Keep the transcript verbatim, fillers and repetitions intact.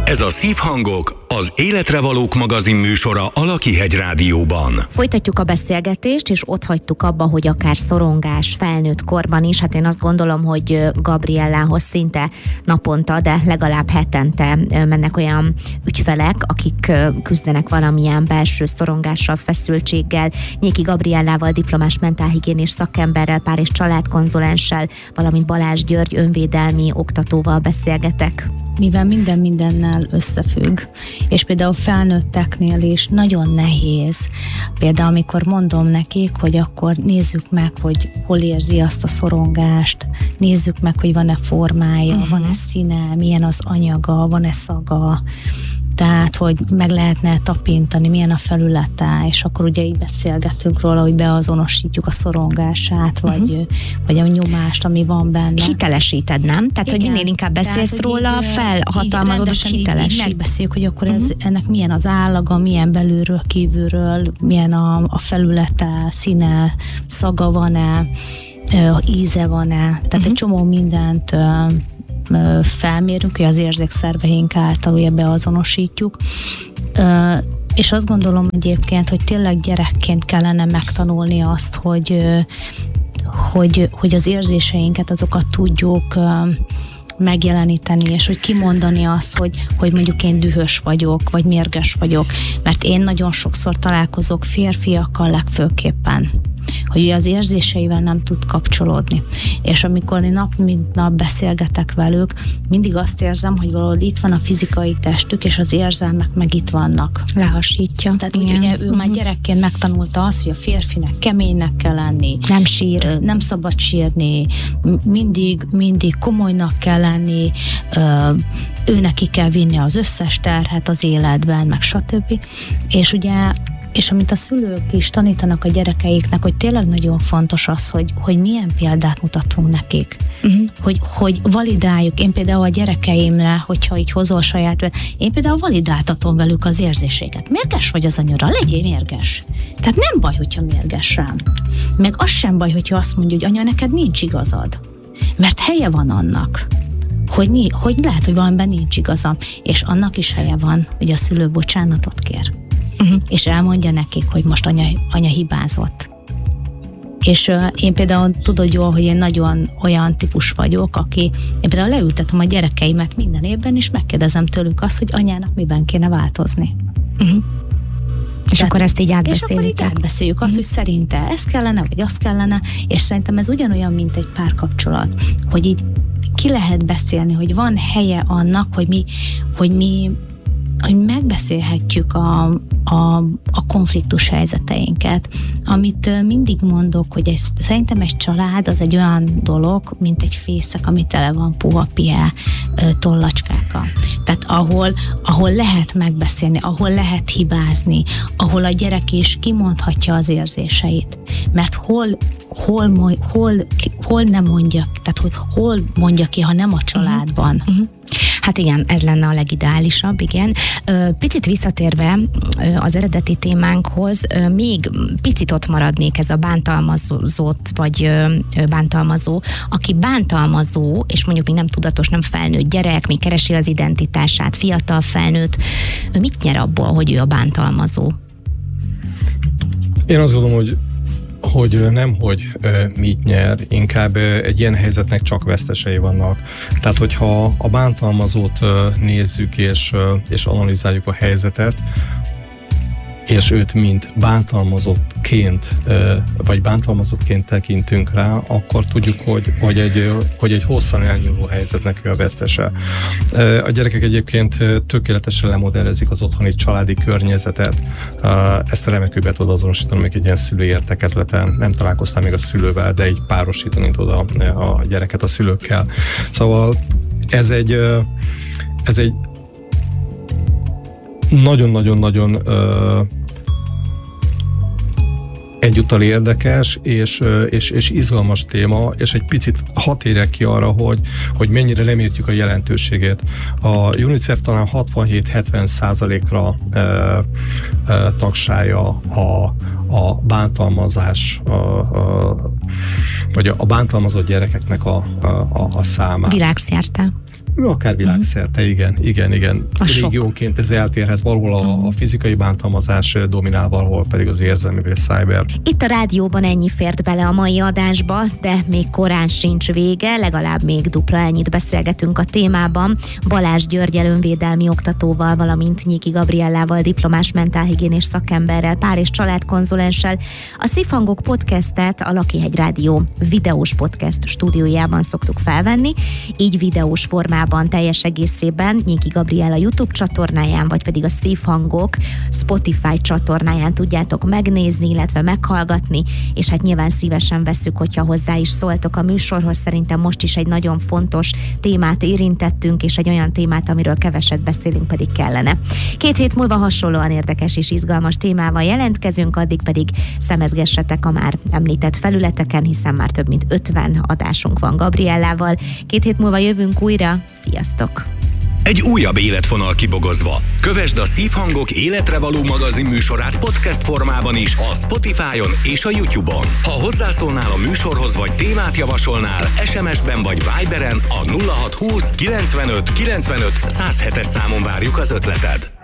Ez a Szívhangok, az Életre Valók magazin műsora a Lakihegy Rádióban. Folytatjuk a beszélgetést, és ott hagytuk abba, hogy akár szorongás felnőtt korban is, hát én azt gondolom, hogy Gabriellához szinte naponta, de legalább hetente mennek olyan ügyfelek, akik küzdenek valamilyen belső szorongással, feszültséggel. Nyéki Gabriellával, diplomás mentálhigiénés szakemberrel, pár- és családkonzulenssel, valamint Balázs György önvédelmi oktatóval beszélgetek. Mivel minden mindennel összefügg, és például felnőtteknél is nagyon nehéz, például amikor mondom nekik, hogy akkor nézzük meg, hogy hol érzi azt a szorongást, nézzük meg, hogy van-e formája, uh-huh. van-e színe, milyen az anyaga, van-e szaga, tehát, hogy meg lehetne tapintani, milyen a felülete, és akkor ugye így beszélgetünk róla, hogy beazonosítjuk a szorongását, vagy, uh-huh. vagy a nyomást, ami van benne. Hitelesíted, nem? Tehát, igen, hogy minél inkább beszélsz tehát, róla, felhatalmazod, és hitelesít. Így megbeszéljük, hogy akkor ez, uh-huh. ennek milyen az állaga, milyen belülről, kívülről, milyen a, a felülete, színe, szaga van-e, íze van-e, tehát uh-huh. egy csomó mindent felmérünk, hogy az érzékszerveink által ugye beazonosítjuk. És azt gondolom egyébként, hogy tényleg gyerekként kellene megtanulni azt, hogy, hogy, hogy az érzéseinket, azokat tudjuk megjeleníteni, és hogy kimondani azt, hogy, hogy mondjuk én dühös vagyok, vagy mérges vagyok, mert én nagyon sokszor találkozok férfiakkal legfőképpen, hogy az érzéseivel nem tud kapcsolódni. És amikor én nap mint nap beszélgetek velük, mindig azt érzem, hogy valahol itt van a fizikai testük, és az érzelmek meg itt vannak. Lehasítja. Tehát úgy, ugye ő uh-huh. már gyerekként megtanulta azt, hogy a férfinek keménynek kell lenni. Nem sír. Nem szabad sírni. Mindig, mindig komolynak kell lenni. Ő neki kell vinni az összes terhet az életben, meg stb. És ugye és amit a szülők is tanítanak a gyerekeiknek, hogy tényleg nagyon fontos az, hogy, hogy milyen példát mutatunk nekik. Uh-huh. Hogy, hogy validáljuk. Én például a gyerekeimre, hogyha így hozol saját, én például validáltatom velük az érzéseket. Mérges vagy az anyura? Legyél mérges. Tehát nem baj, hogyha mérges rám. Meg az sem baj, hogyha azt mondja, hogy anya, neked nincs igazad. Mert helye van annak, hogy, hogy lehet, hogy valamiben nincs igazam. És annak is helye van, hogy a szülő bocsánatot kér. Uh-huh. És elmondja nekik, hogy most anya, anya hibázott. És uh, én például tudod jól, hogy én nagyon olyan típus vagyok, aki én például leültetem a gyerekeimet minden évben, és megkérdezem tőlük azt, hogy anyának miben kéne változni. Uh-huh. És Tehát, akkor ezt így átbeszélitek. És akkor így átbeszéljük azt, uh-huh. hogy szerinte ez kellene, vagy az kellene, és szerintem ez ugyanolyan, mint egy párkapcsolat, hogy így ki lehet beszélni, hogy van helye annak, hogy mi, hogy mi hogy megbeszélhetjük a, a, a konfliktus helyzeteinket. Amit mindig mondok, hogy egy, szerintem egy család az egy olyan dolog, mint egy fészek, ami tele van puha pie tollacskákkal. Tehát ahol, ahol lehet megbeszélni, ahol lehet hibázni, ahol a gyerek is kimondhatja az érzéseit. Mert hol, hol, hol, hol nem mondja, tehát hogy hol mondja ki, ha nem a családban. Uh-huh. Hát igen, ez lenne a legideálisabb, igen. Picit visszatérve az eredeti témánkhoz, még picit ott maradnék ez a bántalmazót, vagy bántalmazó, aki bántalmazó, és mondjuk még nem tudatos, nem felnőtt gyerek, még keresi az identitását, fiatal felnőtt, ő mit nyer abból, hogy ő a bántalmazó? Én azt gondolom, hogy hogy nem, hogy e, mit nyer, inkább e, egy ilyen helyzetnek csak vesztesei vannak. Tehát, hogyha a bántalmazót e, nézzük és, e, és analizáljuk a helyzetet, és őt mint bántalmazottként, vagy bántalmazottként tekintünk rá, akkor tudjuk, hogy, hogy, egy, hogy egy hosszan elnyúló helyzetnek ő a vesztese. A gyerekek egyébként tökéletesen lemodellezik az otthoni családi környezetet. Ezt remekül be tud azonosítani még egy ilyen szülői értekezleten. Nem találkoztam még a szülővel, de így párosítani tud a, a gyereket a szülőkkel. Szóval ez egy, ez egy nagyon-nagyon-nagyon ö, egyúttal érdekes és, és, és izgalmas téma, és egy picit hat érek ki arra, hogy, hogy mennyire nem értjük a jelentőségét. A UNICEF talán hatvanhét-hetven százalékra ö, ö, tagsálja a, a bántalmazás, a, a, vagy a bántalmazott gyerekeknek a, a, a számát. Világszerte. Akár világszerte, igen, igen, igen. A sok. Régiónként ez eltérhet, valahol a, a fizikai bántalmazás dominál, valahol pedig az érzelmi vagy a cyber. Itt a rádióban ennyi fért bele a mai adásba, de még korán sincs vége, legalább még dupla ennyit beszélgetünk a témában. Balázs Györgyel önvédelmi oktatóval, valamint Nyiki Gabriellával, diplomás mentálhigiénés szakemberrel, pár- és családkonzulenssel. A Szívhangok podcastet a Lakihegy Rádió videós podcast stúdiójában szoktuk felvenni, így videós formában teljes egészében Nyiki Gabriella YouTube csatornáján, vagy pedig a Szívhangok Spotify csatornáján tudjátok megnézni, illetve meghallgatni, és hát nyilván szívesen veszük, hogyha hozzá is szóltok a műsorhoz. Szerintem most is egy nagyon fontos témát érintettünk, és egy olyan témát, amiről keveset beszélünk, pedig kellene. Két hét múlva hasonlóan érdekes és izgalmas témával jelentkezünk, addig pedig szemezgessetek a már említett felületeken, hiszen már több mint ötven adásunk van Gabriellával. Két hét múlva jövünk újra. Sziasztok! Egy újabb életfonal kibogozva. Kövesd a Szívhangok életre való magazin műsorát podcast formában is a Spotify-on és a YouTube-on. Ha hozzászólnál a műsorhoz vagy témát javasolnál, es em es-ben vagy Viberen a nulla hat húsz kilencvenöt kilencvenöt száz hetes számon várjuk az ötleted.